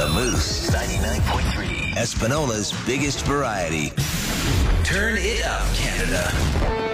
The Moose 99.3. Espinola's biggest variety. Turn it up, Canada.